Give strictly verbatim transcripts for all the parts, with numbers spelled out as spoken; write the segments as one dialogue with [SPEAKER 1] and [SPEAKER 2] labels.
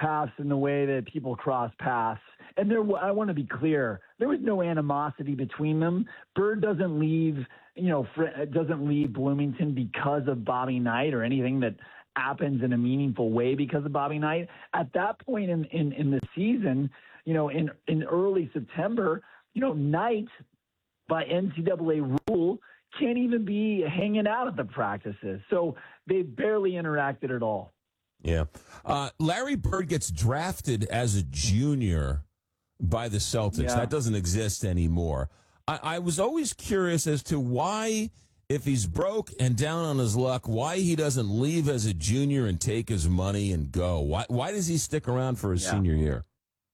[SPEAKER 1] paths in the way that people cross paths. And there, I want to be clear, there was no animosity between them. Bird doesn't leave, you know, doesn't leave Bloomington because of Bobby Knight or anything that happens in a meaningful way because of Bobby Knight. At that point in, in, in the season, you know, in, in early September, you know, Knight, by N C double A rule, can't even be hanging out at the practices. So they barely interacted at all.
[SPEAKER 2] Yeah. Uh, Larry Bird gets drafted as a junior by the Celtics.
[SPEAKER 1] Yeah.
[SPEAKER 2] That doesn't exist anymore. I, I was always curious as to why, if he's broke and down on his luck, why he doesn't leave as a junior and take his money and go. Why, why does he stick around for his
[SPEAKER 1] yeah.
[SPEAKER 2] senior year?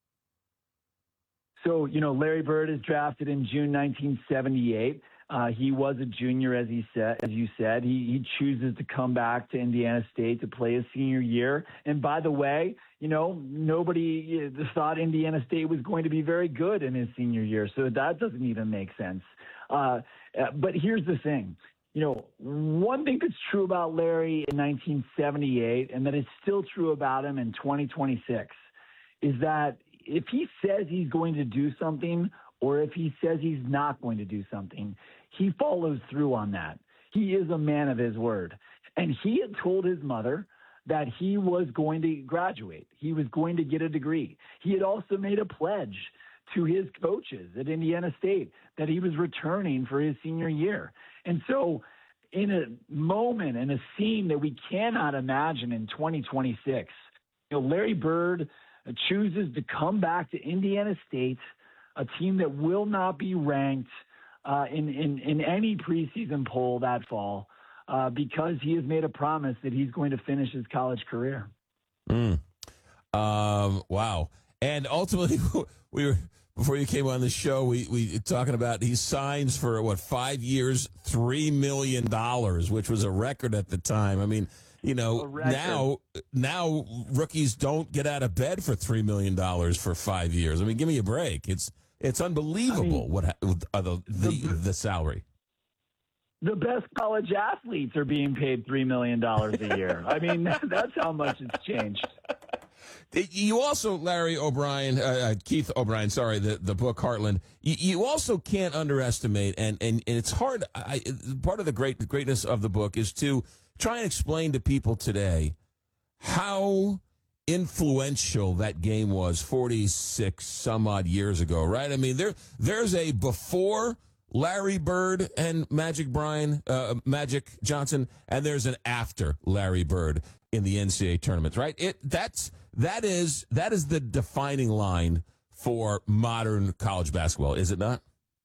[SPEAKER 1] So, you know, Larry Bird is drafted in June nineteen seventy-eight. Uh, he was a junior, as he said, as you said. He, he chooses to come back to Indiana State to play his senior year. And by the way, you know, nobody thought Indiana State was going to be very good in his senior year, so that doesn't even make sense. Uh, but here's the thing. You know, one thing that's true about Larry in nineteen seventy-eight, and that is still true about him in twenty twenty-six, is that if he says he's going to do something, or if he says he's not going to do something, he follows through on that. He is a man of his word. And he had told his mother that he was going to graduate. He was going to get a degree. He had also made a pledge to his coaches at Indiana State that he was returning for his senior year. And so in a moment, in a scene that we cannot imagine in twenty twenty-six, you know, Larry Bird chooses to come back to Indiana State, a team that will not be ranked uh, in, in, in any preseason poll that fall, uh, because he has made a promise that he's going to finish his college career.
[SPEAKER 2] Mm. Um, wow. And ultimately, we were, before you came on the show, we, we talking about he signs for, what, five years, three million dollars, which was a record at the time. I mean, you know, now now rookies don't get out of bed for three million dollars for five years. I mean, give me a break. It's it's unbelievable I mean, what uh, the, the the salary.
[SPEAKER 1] The best college athletes are being paid three million dollars a year. I mean, that's how much it's changed.
[SPEAKER 2] You also, Larry O'Brien, uh, Keith O'Brien, sorry, the, the book Heartland. You, you also can't underestimate, and, and, and it's hard. I, part of the great the greatness of the book is to try and explain to people today how influential that game was forty-six some odd years ago, right? I mean, there there's a before Larry Bird and Magic Brian, uh, Magic Johnson, and there's an after Larry Bird in the N C double A tournaments, right? It that's that is that is the defining line for modern college basketball, is it not?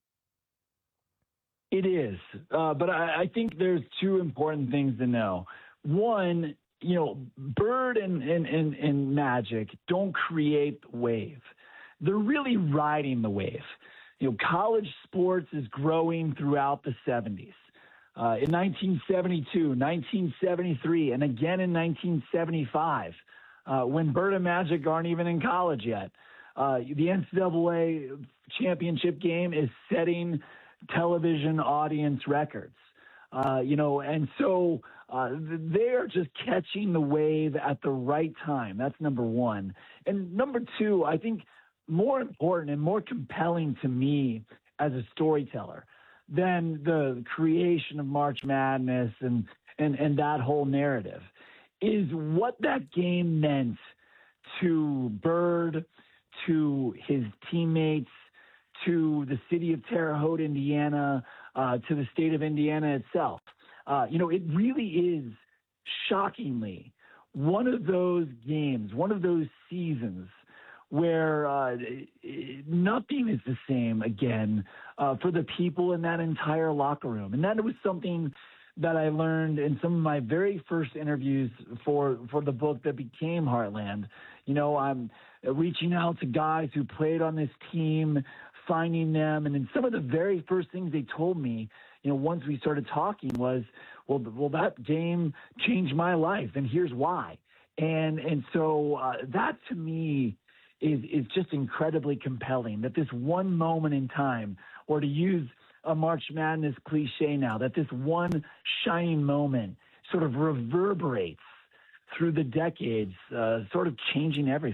[SPEAKER 1] It is, uh, but I, I think there's two important things to know. One, you know, Bird and, and, and, and Magic don't create the wave. They're really riding the wave. You know, college sports is growing throughout the seventies. Uh, in nineteen seventy-two, nineteen seventy-three, and again in nineteen seventy-five, uh, when Bird and Magic aren't even in college yet. Uh, the N C double A championship game is setting television audience records, uh, you know, and so uh, they're just catching the wave at the right time. That's number one. And number two, I think more important and more compelling to me as a storyteller than the creation of March Madness and, and, and that whole narrative is what that game meant to Bird, to his teammates, to the city of Terre Haute, Indiana, uh, to the state of Indiana itself. Uh, you know, it really is shockingly one of those games, one of those seasons where uh, nothing is the same again uh, for the people in that entire locker room. And that was something that I learned in some of my very first interviews for, for the book that became Heartland. You know, I'm reaching out to guys who played on this team, finding them. And then some of the very first things they told me, you know, once we started talking was, well, well, that game changed my life, and here's why. And, and so uh, that to me is, is just incredibly compelling, that this one moment in time, or to use a March Madness cliche now, that this one shining moment sort of reverberates through the decades, uh, sort of changing everything.